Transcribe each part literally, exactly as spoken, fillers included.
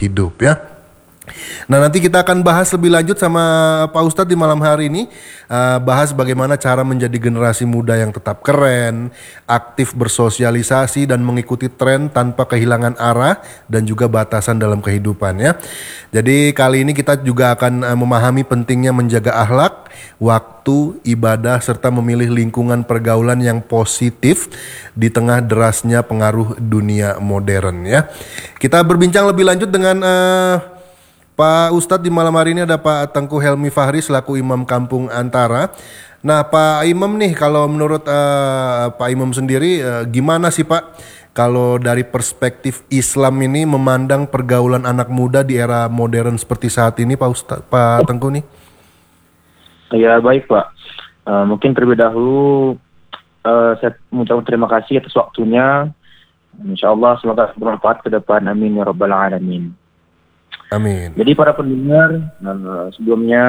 hidup ya. Nah, nanti kita akan bahas lebih lanjut sama Pak Ustadz di malam hari ini, uh, bahas bagaimana cara menjadi generasi muda yang tetap keren, aktif bersosialisasi dan mengikuti tren tanpa kehilangan arah dan juga batasan dalam kehidupan ya. Jadi kali ini kita juga akan uh, memahami pentingnya menjaga akhlak, waktu, ibadah serta memilih lingkungan pergaulan yang positif di tengah derasnya pengaruh dunia modern ya. Kita berbincang lebih lanjut dengan uh, Pak Ustadz. Di malam hari ini ada Pak Tengku Helmi Fahri selaku Imam Kampung Antara. Nah Pak Imam nih, kalau menurut uh, Pak Imam sendiri uh, gimana sih Pak kalau dari perspektif Islam ini memandang pergaulan anak muda di era modern seperti saat ini Pak Ustadz, Pak Tengku nih? Ya baik Pak, uh, mungkin terlebih dahulu uh, saya mengucapkan terima kasih atas waktunya. Insya Allah semoga bermanfaat ke depan, amin ya rabbal alamin. Amin. Jadi para pendengar, nah, sebelumnya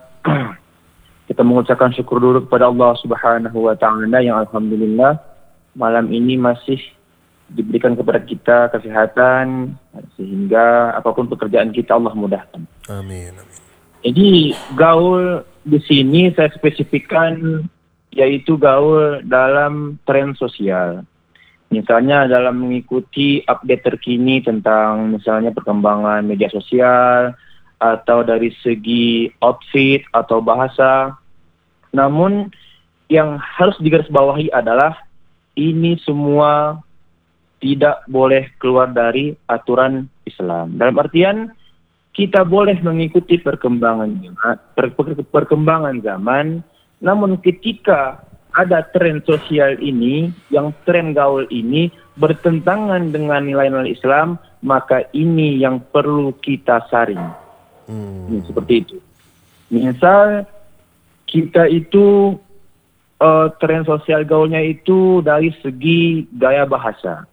kita mengucapkan syukur dulu kepada Allah Subhanahu wa taala yang alhamdulillah malam ini masih diberikan kepada kita kesehatan sehingga apapun pekerjaan kita Allah mudahkan. Amin. Amin. Jadi gaul di sini saya spesifikkan yaitu gaul dalam tren sosial. Misalnya dalam mengikuti update terkini tentang misalnya perkembangan media sosial atau dari segi outfit atau bahasa. Namun yang harus digarisbawahi adalah ini semua tidak boleh keluar dari aturan Islam. Dalam artian kita boleh mengikuti perkembangan per, per, perkembangan zaman, namun ketika ada tren sosial ini, yang tren gaul ini bertentangan dengan nilai-nilai Islam, maka ini yang perlu kita saring. Hmm. Ini, seperti itu. Misal kita itu uh, tren sosial gaulnya itu dari segi gaya bahasa.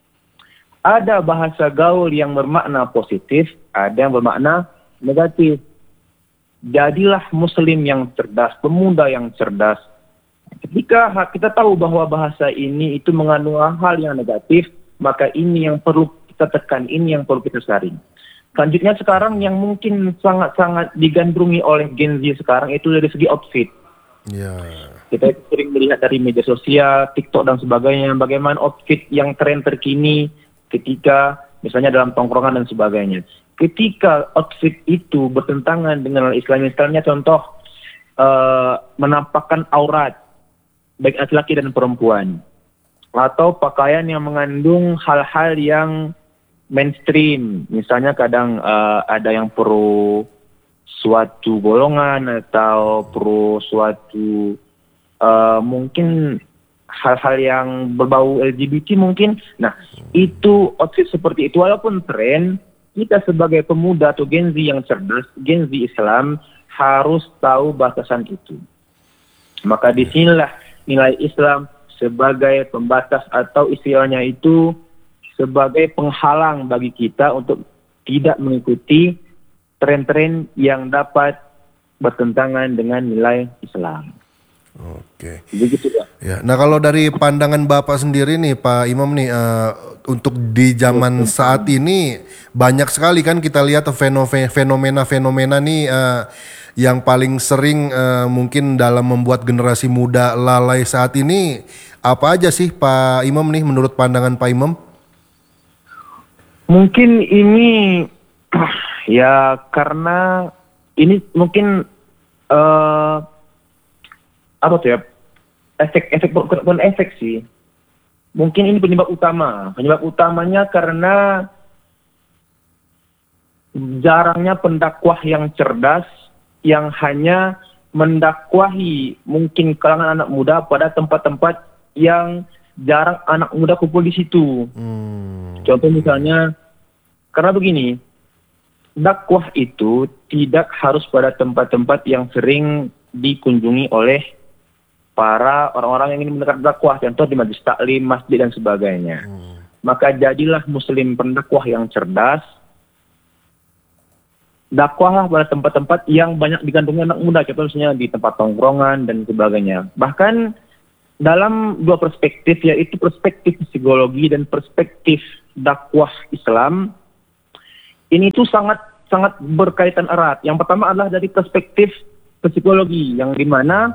Ada bahasa gaul yang bermakna positif, ada yang bermakna negatif. Jadilah muslim yang cerdas, pemuda yang cerdas. Ketika kita tahu bahwa bahasa ini itu mengandung hal yang negatif, maka ini yang perlu kita tekan, ini yang perlu kita saring. Selanjutnya sekarang yang mungkin sangat-sangat digandrungi oleh Gen Z sekarang itu dari segi outfit. Yeah. Kita sering melihat dari media sosial, TikTok dan sebagainya, bagaimana outfit yang tren terkini ketika misalnya dalam tongkrongan dan sebagainya. Ketika outfit itu bertentangan dengan Islam, misalnya contoh uh, menampakkan aurat, baik laki-laki dan perempuan, atau pakaian yang mengandung hal-hal yang mainstream, misalnya kadang uh, ada yang pro suatu golongan atau pro suatu uh, mungkin hal-hal yang berbau L G B T mungkin. Nah, itu outfit seperti itu walaupun tren, kita sebagai pemuda atau Gen Z yang cerdas, Gen Z Islam harus tahu batasan itu. Maka disinilah nilai Islam sebagai pembatas atau istilahnya itu sebagai penghalang bagi kita untuk tidak mengikuti tren-tren yang dapat bertentangan dengan nilai Islam. Oke. Begitu ya. Ya. Nah kalau dari pandangan Bapak sendiri nih Pak Imam nih, uh, untuk di zaman saat ini banyak sekali kan kita lihat fenomena-fenomena nih uh, yang paling sering uh, mungkin dalam membuat generasi muda lalai saat ini. Apa aja sih Pak Imam nih menurut pandangan Pak Imam? Mungkin ini ya karena ini mungkin uh, apa tuh ya, efek-efek bukan efek sih. Mungkin ini penyebab utama. Penyebab utamanya karena jarangnya pendakwah yang cerdas yang hanya mendakwahi mungkin kalangan anak muda pada tempat-tempat yang jarang anak muda kumpul di situ. Hmm. Contoh misalnya, karena begini, dakwah itu tidak harus pada tempat-tempat yang sering dikunjungi oleh para orang-orang yang ingin mendekat dakwah, contoh di majelis taklim, masjid dan sebagainya. Hmm. Maka jadilah muslim pendakwah yang cerdas, dakwahlah pada tempat-tempat yang banyak digandrungi anak muda, contoh misalnya di tempat tongkrongan dan sebagainya. Bahkan dalam dua perspektif, yaitu perspektif psikologi dan perspektif dakwah Islam, ini tuh sangat sangat berkaitan erat. Yang pertama adalah dari perspektif psikologi, yang dimana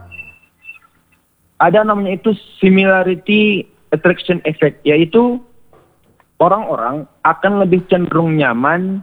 ada namanya itu similarity attraction effect, yaitu orang-orang akan lebih cenderung nyaman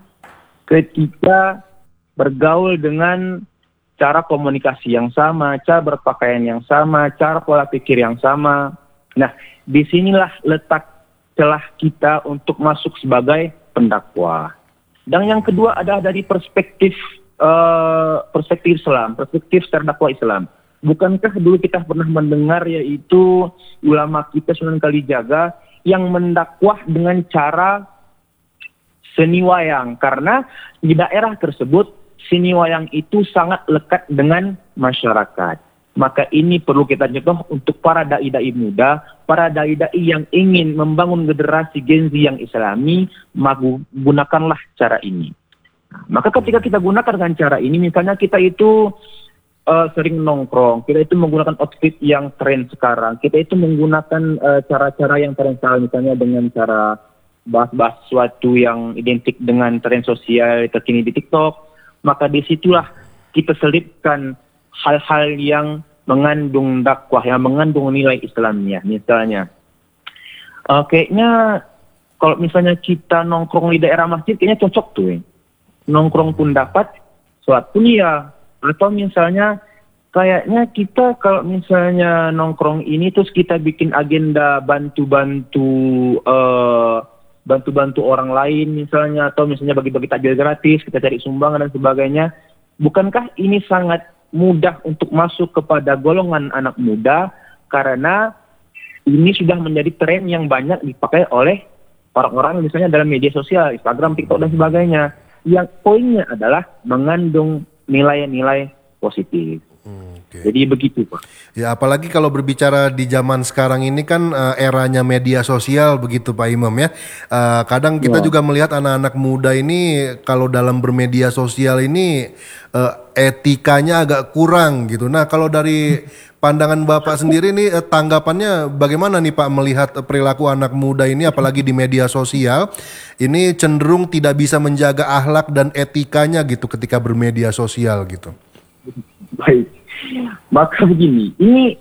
ketika bergaul dengan cara komunikasi yang sama, cara berpakaian yang sama, cara pola pikir yang sama. Nah, disinilah letak celah kita untuk masuk sebagai pendakwah. Dan yang kedua adalah dari perspektif uh, perspektif Islam, perspektif terdakwa Islam. Bukankah dulu kita pernah mendengar yaitu ulama kita Sunan Kalijaga yang mendakwah dengan cara seni wayang, karena di daerah tersebut seni wayang itu sangat lekat dengan masyarakat. Maka ini perlu kita contoh untuk para dai-dai muda, para dai-dai yang ingin membangun generasi Gen Z yang Islami, maka gunakanlah cara ini. Maka ketika kita gunakan dengan cara ini, misalnya kita itu Uh, sering nongkrong, kita itu menggunakan outfit yang tren sekarang, kita itu menggunakan uh, cara-cara yang tren sekarang, misalnya dengan cara bahas-bahas sesuatu yang identik dengan tren sosial terkini di TikTok, maka disitulah kita selipkan hal-hal yang mengandung dakwah, yang mengandung nilai Islamnya. Misalnya, uh, kayaknya kalau misalnya kita nongkrong di daerah masjid, kayaknya cocok tuh, eh. Nongkrong pun dapat, sholat pun iya. Atau misalnya kayaknya kita kalau misalnya nongkrong ini terus kita bikin agenda bantu-bantu uh, bantu-bantu orang lain misalnya, atau misalnya bagi-bagi takjil gratis, kita cari sumbangan dan sebagainya. Bukankah ini sangat mudah untuk masuk kepada golongan anak muda, karena ini sudah menjadi tren yang banyak dipakai oleh orang-orang misalnya dalam media sosial, Instagram, TikTok dan sebagainya. Yang poinnya adalah mengandung nilai-nilai positif. Hmm, okay. Jadi begitu, Pak. Ya, apalagi kalau berbicara di zaman sekarang ini kan uh, eranya media sosial begitu, Pak Imam ya. Uh, kadang kita ya. juga melihat anak-anak muda ini kalau dalam bermedia sosial ini uh, etikanya agak kurang gitu. Nah, kalau dari pandangan Bapak sendiri nih, uh, tanggapannya bagaimana nih Pak melihat uh, perilaku anak muda ini apalagi di media sosial ini cenderung tidak bisa menjaga akhlak dan etikanya gitu ketika bermedia sosial gitu. Baik, maka begini, ini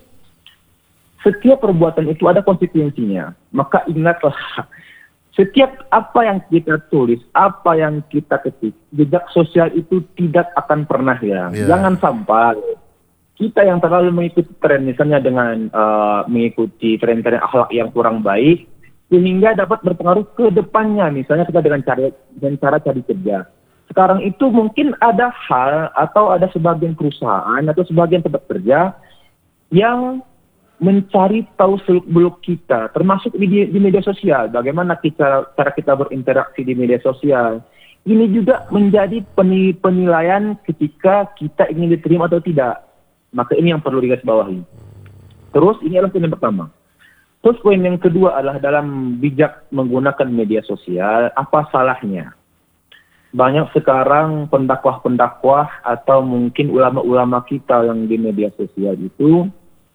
setiap perbuatan itu ada konsekuensinya. Maka ingatlah, setiap apa yang kita tulis, apa yang kita ketik, jejak sosial itu tidak akan pernah hilang. Yeah. Jangan sampai kita yang terlalu mengikuti tren, misalnya dengan uh, mengikuti tren-tren akhlak yang kurang baik, sehingga dapat berpengaruh ke depannya. Misalnya kita dengan cara dengan cara cari kerja. Sekarang itu mungkin ada hal atau ada sebagian perusahaan atau sebagian tempat kerja yang mencari tahu seluk-beluk kita, termasuk di, di media sosial. Bagaimana kita, cara kita berinteraksi di media sosial. Ini juga menjadi penilaian ketika kita ingin diterima atau tidak. Maka ini yang perlu digarisbawahi. Terus ini adalah poin yang pertama. Terus poin yang kedua adalah dalam bijak menggunakan media sosial, apa salahnya? Banyak sekarang pendakwah-pendakwah atau mungkin ulama-ulama kita yang di media sosial itu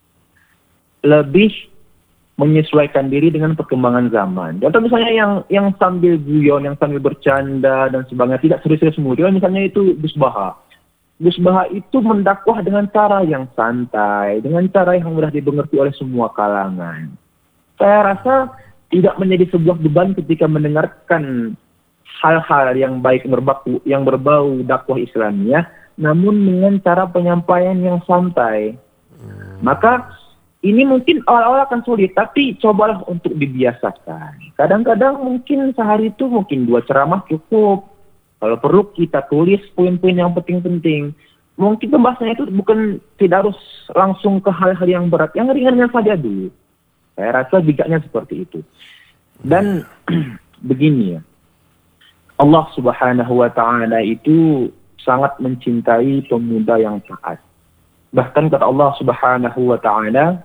lebih menyesuaikan diri dengan perkembangan zaman. Contoh misalnya yang yang sambil guyon, yang sambil bercanda dan sebagainya, tidak serius-serius mulu. Misalnya itu Gus Baha. Gus Baha itu mendakwah dengan cara yang santai, dengan cara yang mudah dimengerti oleh semua kalangan. Saya rasa tidak menjadi sebuah beban ketika mendengarkan hal-hal yang baik yang berbau, yang berbau dakwah Islamiyah, namun dengan cara penyampaian yang santai. Hmm. Maka ini mungkin awal-awal akan sulit, tapi cobalah untuk dibiasakan. Kadang-kadang mungkin sehari itu mungkin dua ceramah cukup. Kalau perlu kita tulis poin-poin yang penting-penting. Mungkin pembahasannya itu bukan tidak harus langsung ke hal-hal yang berat, yang ringannya saja dulu. Saya rasa bijaknya seperti itu. Dan begini ya. Allah Subhanahu wa Ta'ala itu sangat mencintai pemuda yang taat. Bahkan kata Allah Subhanahu wa Ta'ala,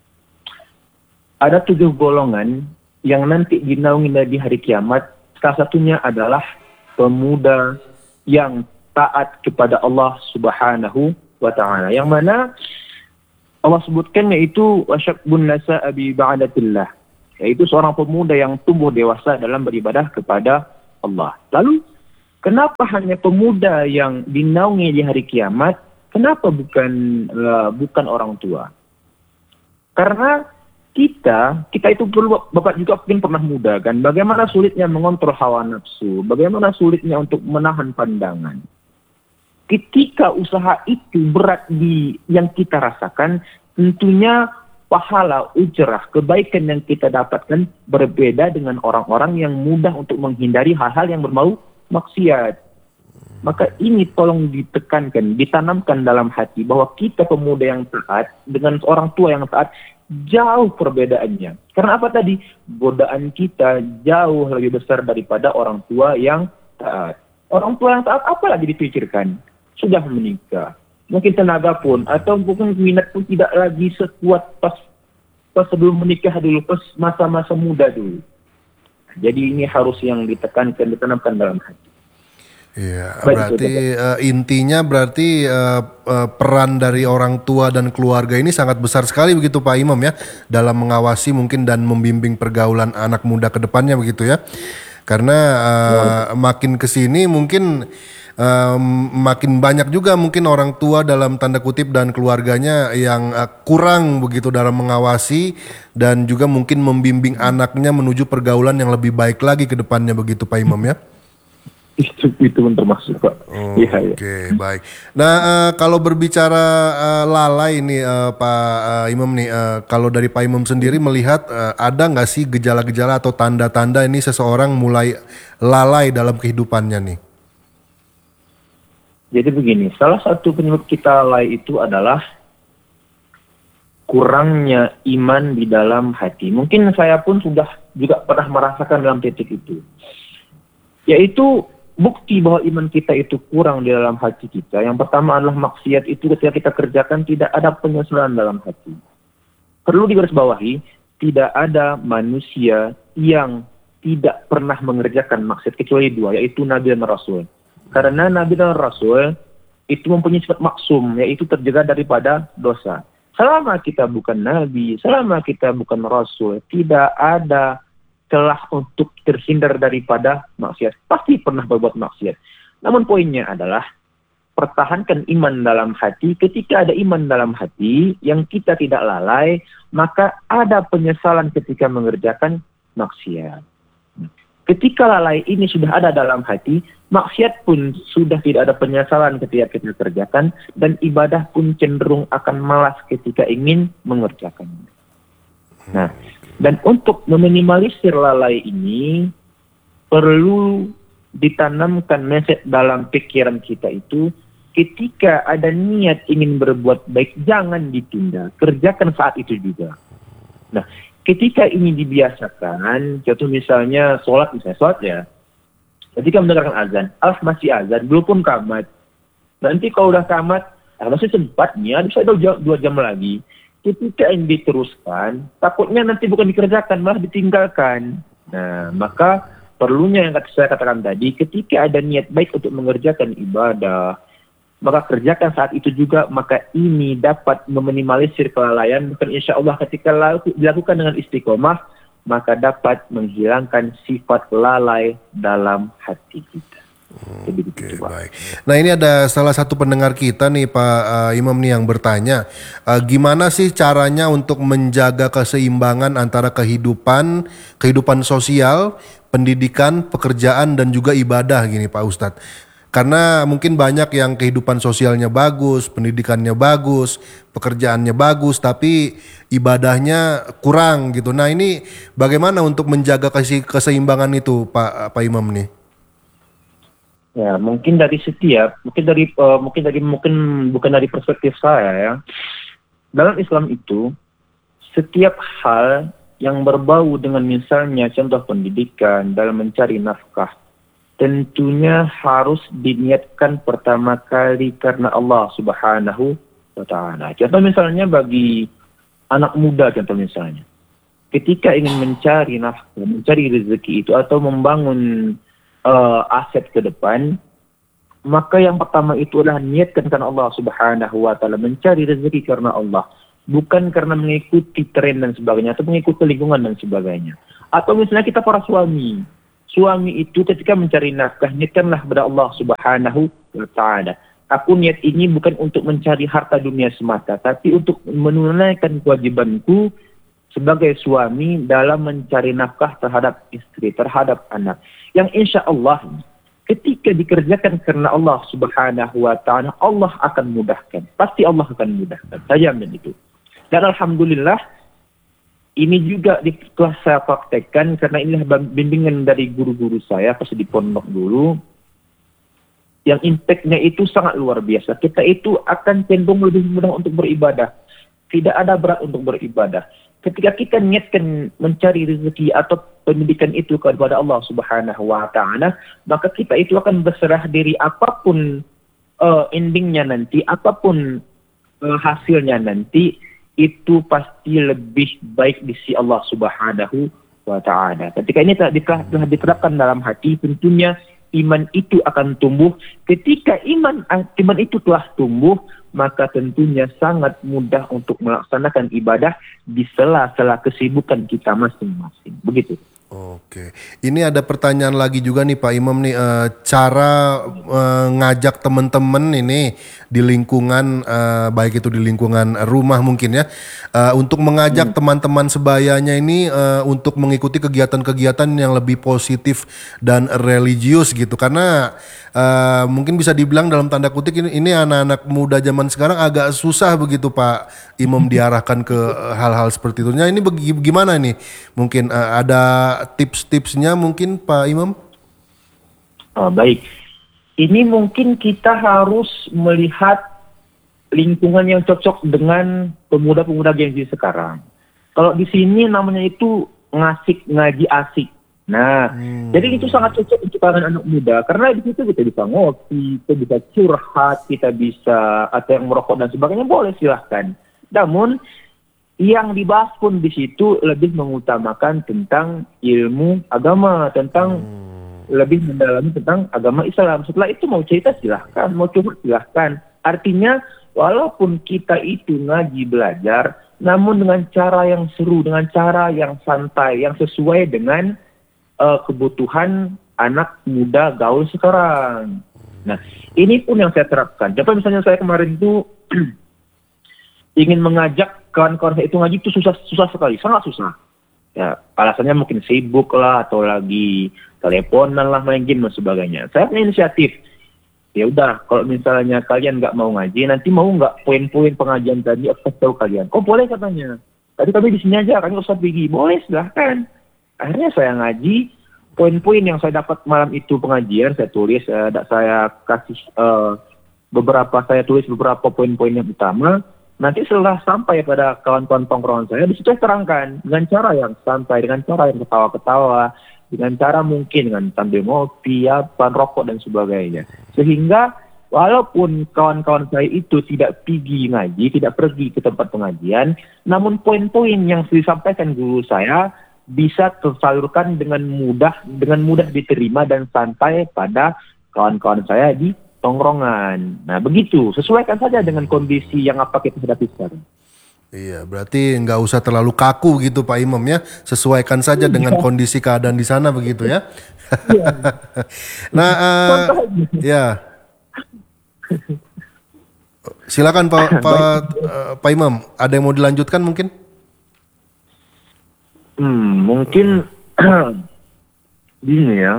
ada tujuh golongan yang nanti dinaungi di hari kiamat. Salah satunya adalah pemuda yang taat kepada Allah Subhanahu wa Ta'ala. Yang mana Allah sebutkan yaitu wasyabun nasa'a bi ba'datillah, yaitu seorang pemuda yang tumbuh dewasa dalam beribadah kepada Allah. Lalu Kenapa hanya pemuda yang dinaungi di hari kiamat? Kenapa bukan uh, bukan orang tua? Karena kita, kita itu perlu, Bapak juga mungkin pernah muda kan, bagaimana sulitnya mengontrol hawa nafsu, bagaimana sulitnya untuk menahan pandangan. Ketika usaha itu berat di yang kita rasakan, tentunya pahala, ujrah, kebaikan yang kita dapatkan berbeda dengan orang-orang yang mudah untuk menghindari hal-hal yang berbau maksiat. Maka ini tolong ditekankan, ditanamkan dalam hati bahwa kita pemuda yang taat dengan orang tua yang taat jauh perbedaannya. Karena apa tadi? Godaan kita jauh lebih besar daripada orang tua yang taat. Orang tua yang taat apa lagi dipikirkan? Sudah menikah. Mungkin tenaga pun atau mungkin minat pun tidak lagi sekuat pas pas sebelum menikah dulu, pas masa-masa muda dulu. Jadi ini harus yang ditekankan, ditanamkan dalam hati. Iya, berarti uh, intinya berarti uh, uh, peran dari orang tua dan keluarga ini sangat besar sekali begitu Pak Imam ya, dalam mengawasi mungkin dan membimbing pergaulan anak muda ke depannya begitu ya. Karena uh, makin kesini mungkin um, makin banyak juga mungkin orang tua dalam tanda kutip dan keluarganya yang uh, kurang begitu dalam mengawasi dan juga mungkin membimbing anaknya menuju pergaulan yang lebih baik lagi ke depannya begitu Pak Imam ya. Itu itu pun termasuk Pak. Oh, ya, Oke okay, ya. Baik. Nah uh, kalau berbicara uh, lalai ini uh, Pak uh, Imam nih, uh, kalau dari Pak Imam sendiri melihat uh, ada nggak sih gejala-gejala atau tanda-tanda ini seseorang mulai lalai dalam kehidupannya nih? Jadi begini, salah satu penyebab kita lalai itu adalah kurangnya iman di dalam hati. Mungkin saya pun sudah juga pernah merasakan dalam titik itu, yaitu bukti bahwa iman kita itu kurang di dalam hati kita. Yang pertama adalah maksiat itu ketika kita kerjakan tidak ada penyesalan dalam hati. Perlu digarisbawahi, tidak ada manusia yang tidak pernah mengerjakan maksiat kecuali dua, yaitu Nabi dan Rasul. Karena Nabi dan Rasul itu mempunyai sifat maksum, yaitu terjaga daripada dosa. Selama kita bukan Nabi, selama kita bukan Rasul, tidak ada celah untuk terhindar daripada maksiat. Pasti pernah berbuat maksiat. Namun poinnya adalah pertahankan iman dalam hati. Ketika ada iman dalam hati yang kita tidak lalai, maka ada penyesalan ketika mengerjakan maksiat. Ketika lalai ini sudah ada dalam hati, maksiat pun sudah tidak ada penyesalan ketika kita kerjakan, dan ibadah pun cenderung akan malas ketika ingin mengerjakannya. Nah, dan untuk meminimalisir lalai ini, perlu ditanamkan mindset dalam pikiran kita itu, ketika ada niat ingin berbuat baik, jangan ditunda, kerjakan saat itu juga. Nah, ketika ini dibiasakan, contoh misalnya sholat, misalnya sholat ya, ketika mendengarkan azan, ah masih azan, belum pun kamat. Nanti kalau udah kamat, ah, masih sempatnya, bisa dua jam, dua jam lagi. Ketika ini diteruskan, takutnya nanti bukan dikerjakan, malah ditinggalkan. Nah, maka perlunya yang saya katakan tadi, ketika ada niat baik untuk mengerjakan ibadah, maka kerjakan saat itu juga, maka ini dapat meminimalisir kelalaian. Bukan insya Allah ketika dilakukan dengan istiqomah, maka dapat menghilangkan sifat lalai dalam hati kita. Oke, okay, baik. Nah ini ada salah satu pendengar kita nih Pak uh, Imam nih yang bertanya, uh, gimana sih caranya untuk menjaga keseimbangan antara kehidupan, kehidupan sosial, pendidikan, pekerjaan dan juga ibadah gini Pak Ustadz. Karena mungkin banyak yang kehidupan sosialnya bagus, pendidikannya bagus, pekerjaannya bagus, tapi ibadahnya kurang gitu. Nah ini bagaimana untuk menjaga keseimbangan itu Pak Pak Imam nih? Ya, mungkin dari setiap, mungkin dari uh, mungkin dari mungkin bukan dari perspektif saya ya. Dalam Islam itu setiap hal yang berbau dengan misalnya contoh pendidikan dalam mencari nafkah, tentunya harus diniatkan pertama kali karena Allah Subhanahu wa taala. Contoh misalnya bagi anak muda, contoh misalnya, ketika ingin mencari nafkah, mencari rezeki itu atau membangun Uh, aset ke depan, maka yang pertama itu adalah niatkan karena Allah Subhanahu wa taala, mencari rezeki karena Allah, bukan karena mengikuti tren dan sebagainya atau mengikuti lingkungan dan sebagainya. Atau misalnya kita para suami, suami itu ketika mencari nafkah, niatkanlah kepada Allah Subhanahu wa Ta'ala. Aku niat ini bukan untuk mencari harta dunia semata, tapi untuk menunaikan kewajibanku sebagai suami dalam mencari nafkah terhadap istri, terhadap anak. Yang insya Allah ketika dikerjakan karena Allah Subhanahu wa Ta'ala, Allah akan mudahkan. Pasti Allah akan mudahkan. Saya jamin itu. Dan alhamdulillah ini juga di kelas saya praktekkan karena inilah bimbingan dari guru-guru saya pas di pondok dulu. Yang impact-nya itu sangat luar biasa. Kita itu akan cenderung lebih mudah untuk beribadah. Tidak ada berat untuk beribadah. Ketika kita niatkan mencari rezeki atau pendidikan itu kepada Allah Subhanahu wa Ta'ala, maka kita itu akan berserah diri apapun uh, endingnya nanti, apapun uh, hasilnya nanti, itu pasti lebih baik di sisi Allah Subhanahu wa Ta'ala. Ketika ini telah, telah diterapkan dalam hati, tentunya iman itu akan tumbuh. Ketika iman iman itu telah tumbuh, maka tentunya sangat mudah untuk melaksanakan ibadah di sela-sela kesibukan kita masing-masing. Begitu. Oke, ini ada pertanyaan lagi juga nih Pak Imam nih, uh, cara uh, ngajak teman-teman ini di lingkungan, uh, baik itu di lingkungan rumah mungkin ya, uh, untuk mengajak hmm. teman-teman sebayanya ini uh, untuk mengikuti kegiatan-kegiatan yang lebih positif dan religius gitu, karena uh, mungkin bisa dibilang dalam tanda kutip ini, ini anak-anak muda zaman sekarang agak susah begitu Pak Imam diarahkan ke hal-hal seperti itu. Nah ini bagaimana nih, mungkin uh, ada tips-tipsnya mungkin Pak Imam? Oh, baik. Ini mungkin kita harus melihat lingkungan yang cocok dengan pemuda-pemuda Gen Z sekarang. Kalau di sini namanya itu ngasik ngaji asik. Nah, hmm. jadi itu sangat cocok untuk para anak muda karena di situ kita bisa ngopi, kita bisa curhat, kita bisa atau yang merokok dan sebagainya boleh silahkan. Namun yang dibahas pun di situ lebih mengutamakan tentang ilmu agama, tentang hmm. lebih mendalami tentang agama Islam. Setelah itu mau cerita silahkan, mau curhat silahkan. Artinya walaupun kita itu ngaji belajar, namun dengan cara yang seru, dengan cara yang santai, yang sesuai dengan uh, kebutuhan anak muda gaul sekarang. Nah, ini pun yang saya terapkan. Contoh misalnya saya kemarin itu ingin mengajak kawan-kawan saya itu ngaji itu susah susah sekali, sangat susah. Ya, alasannya mungkin sibuk lah atau lagi teleponan lah, main game dan sebagainya. Saya punya inisiatif. Ya udah, kalau misalnya kalian nggak mau ngaji, nanti mau nggak poin-poin pengajian tadi Ustaz tahu kalian? Oh boleh katanya. Tadi kami di sini aja, kami Ustaz pergi. Boleh silahkan. Akhirnya saya ngaji, poin-poin yang saya dapat malam itu pengajian saya tulis, uh, saya kasih uh, beberapa saya tulis beberapa poin-poin yang utama. Nanti setelah sampai pada kawan-kawan tongkrongan saya, di situ saya terangkan dengan cara yang santai, dengan cara yang ketawa-ketawa, dengan cara mungkin dengan sambil ngopi, apa, rokok dan sebagainya. Sehingga walaupun kawan-kawan saya itu tidak pergi ngaji, tidak pergi ke tempat pengajian, namun poin-poin yang disampaikan guru saya bisa tersalurkan dengan mudah, dengan mudah diterima dan santai pada kawan-kawan saya di tongkrongan. Nah begitu, sesuaikan saja dengan kondisi yang apa kita hadapi sekarang. Iya, berarti nggak usah terlalu kaku gitu Pak Imam ya, sesuaikan saja dengan ya. Kondisi keadaan di sana begitu ya. Ya. Nah, uh, ya, silakan Pak Pak uh, Pak Imam, ada yang mau dilanjutkan mungkin? Hmm, mungkin gini ya.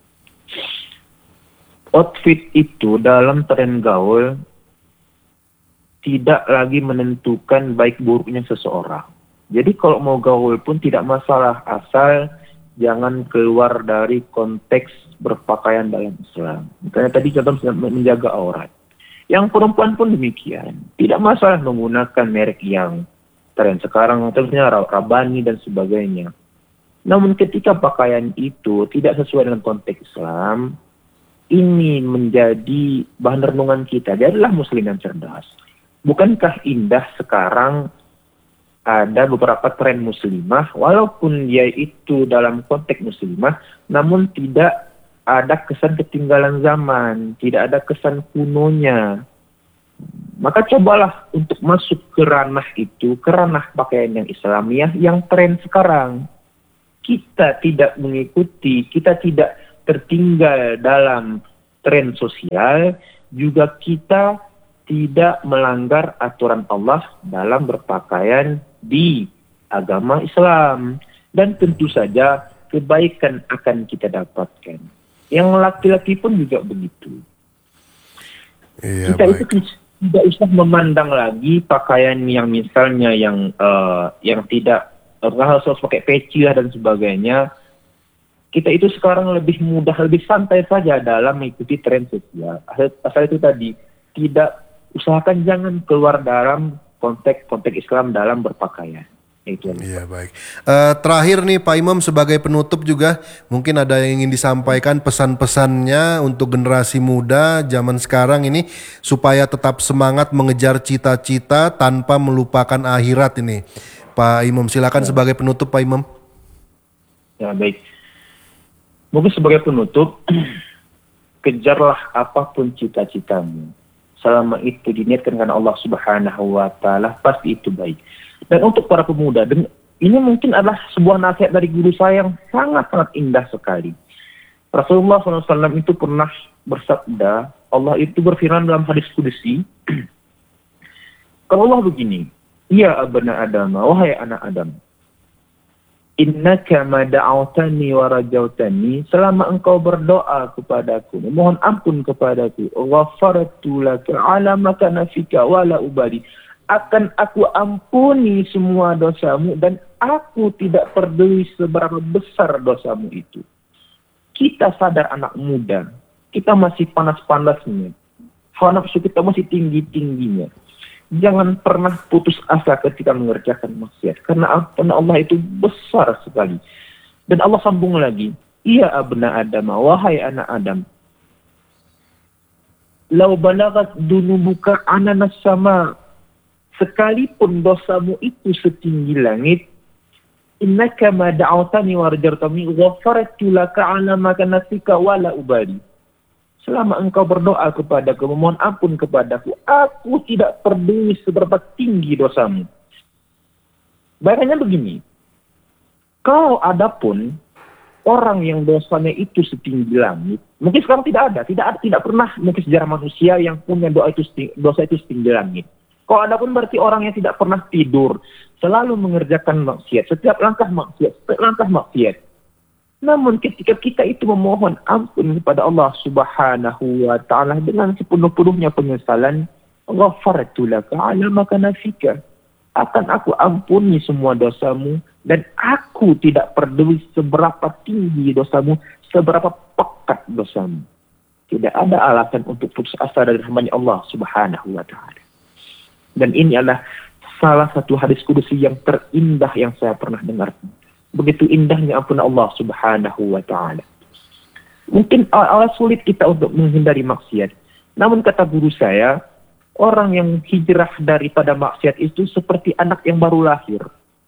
Outfit itu dalam tren gaul tidak lagi menentukan baik buruknya seseorang. Jadi kalau mau gaul pun tidak masalah, asal jangan keluar dari konteks berpakaian dalam Islam. Misalnya tadi contoh menjaga aurat. Yang perempuan pun demikian. Tidak masalah menggunakan merek yang tren sekarang, tentunya Rabani dan sebagainya. Namun ketika pakaian itu tidak sesuai dengan konteks Islam, ini menjadi bahan renungan kita. Jadilah muslim yang cerdas. Bukankah indah sekarang ada beberapa tren muslimah, walaupun dia itu dalam konteks muslimah, namun tidak ada kesan ketinggalan zaman, tidak ada kesan kunonya. Maka cobalah untuk masuk ke ranah itu, ke ranah pakaian yang Islamiah, yang tren sekarang. kita tidak mengikuti, kita tidak tertinggal dalam tren sosial, juga kita tidak melanggar aturan Allah dalam berpakaian di agama Islam. Dan tentu saja kebaikan akan kita dapatkan. Yang laki-laki pun juga begitu. Iya, Kita baik. itu tidak usah memandang lagi pakaian yang misalnya yang uh, yang tidak uh, harus pakai peci dan sebagainya. Kita itu sekarang lebih mudah, lebih santai saja dalam mengikuti tren sosial. Asal, asal itu tadi, tidak usahakan jangan keluar dalam konteks-konteks Islam dalam berpakaian. Itu. Iya, baik. Eh, terakhir nih Pak Imam, sebagai penutup juga mungkin ada yang ingin disampaikan pesan-pesannya untuk generasi muda zaman sekarang ini supaya tetap semangat mengejar cita-cita tanpa melupakan akhirat ini. Pak Imam, silakan ya. Sebagai penutup Pak Imam. Ya, baik. Mungkin sebagai penutup, kejarlah apapun cita-citamu. Selama itu diniatkan karena Allah Subhanahu wa taala, pasti itu baik. Dan untuk para pemuda, dan ini mungkin adalah sebuah nasihat dari guru saya yang sangat-sangat indah sekali. Rasulullah shallallahu alaihi wasallam itu pernah bersabda, Allah itu berfirman dalam hadis qudsi, kalau Allah begini, ya abna Adam, wahai anak Adam, innaka ma da'awtani wa rajautani, selama engkau berdoa kepadaku, mohon ampun kepadaku, ghafartu laka ala ma kana fika wala ubali, akan aku ampuni semua dosamu dan aku tidak peduli seberapa besar dosamu itu. Kita sadar anak muda, kita masih panas-panasnya, hawa nafsu kita masih tinggi-tingginya. Jangan pernah putus asa ketika mengerjakan maksiat, karena Allah itu besar sekali. Dan Allah sambung lagi, iya abna Adam, wahai anak Adam, lau balagat dunubuka ananas sama, sekalipun dosamu itu setinggi langit, innaka ma da'awtani wa rajartani ghafartu laka ala ma kana fika wala ubali. Selama engkau berdoa kepadaku, memohon ampun kepadaku, aku tidak peduli seberapa tinggi dosamu. Bayangnya begini, kalau ada pun orang yang dosanya itu setinggi langit, mungkin sekarang tidak ada, tidak ada, tidak pernah mungkin sejarah manusia yang punya doa itu dosa itu setinggi langit. Kalau ada pun berarti orang yang tidak pernah tidur, selalu mengerjakan maksiat, setiap langkah maksiat, setiap langkah maksiat. Namun ketika kita itu memohon ampun kepada Allah Subhanahu wa taala dengan sepenuh-penuhnya penyesalan, ghafartu laka ala ma kana fika, akan aku ampuni semua dosamu dan aku tidak peduli seberapa tinggi dosamu, seberapa pekat dosamu. Tidak ada alasan untuk putus asa dari rahmat Allah Subhanahu wa taala. Dan ini adalah salah satu hadis qudsi yang terindah yang saya pernah dengar. Begitu indahnya ampun Allah Subhanahu wa taala. Mungkin awal sulit kita untuk menghindari maksiat. Namun kata guru saya, orang yang hijrah daripada maksiat itu seperti anak yang baru lahir.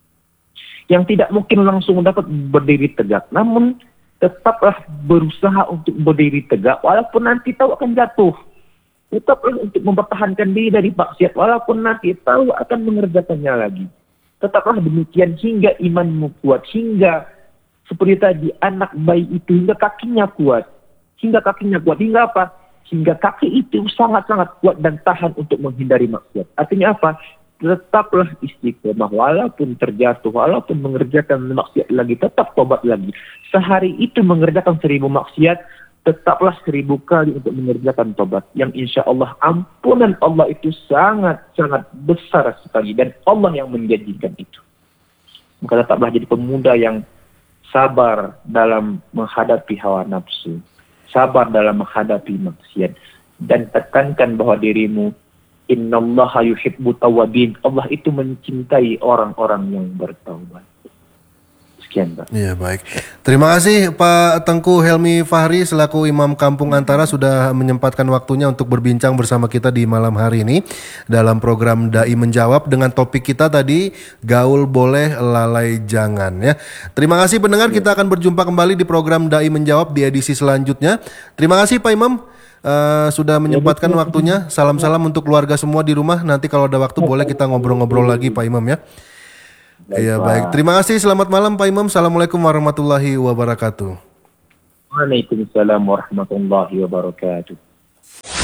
Yang tidak mungkin langsung dapat berdiri tegak. Namun tetaplah berusaha untuk berdiri tegak walaupun nanti tahu akan jatuh. Tetaplah untuk mempertahankan diri dari maksiat walaupun nanti tahu akan mengerjakannya lagi. Tetaplah demikian hingga imanmu kuat, hingga seperti tadi anak bayi itu hingga kakinya kuat, hingga kakinya kuat, hingga apa? Hingga kaki itu sangat-sangat kuat dan tahan untuk menghindari maksiat. Artinya apa? Tetaplah istiqomah walaupun terjatuh, walaupun mengerjakan maksiat lagi, tetap tobat lagi. Sehari itu mengerjakan seribu maksiat, tetaplah seribu kali untuk mengerjakan tobat. Yang insya Allah ampunan Allah itu sangat-sangat besar sekali. Dan Allah yang menjanjikan itu. Maka tetaplah jadi pemuda yang sabar dalam menghadapi hawa nafsu. Sabar dalam menghadapi maksiat. Dan tekankan bahwa dirimu, innallaha yuhibbu tawwabin. Allah itu mencintai orang-orang yang bertaubat. Sekian, Pak. Iya, baik. Terima kasih Pak Tengku Helmi Fahri selaku Imam Kampung Antara sudah menyempatkan waktunya untuk berbincang bersama kita di malam hari ini dalam program Dai Menjawab dengan topik kita tadi, gaul boleh lalai jangan ya. Terima kasih pendengar, kita akan berjumpa kembali di program Dai Menjawab di edisi selanjutnya. Terima kasih Pak Imam uh, sudah menyempatkan waktunya. Salam-salam untuk keluarga semua di rumah. Nanti kalau ada waktu boleh kita ngobrol-ngobrol lagi Pak Imam ya. Iya Pak. baik. Terima kasih. Selamat malam Pak Imam. Assalamualaikum warahmatullahi wabarakatuh. Waalaikumsalam warahmatullahi wabarakatuh.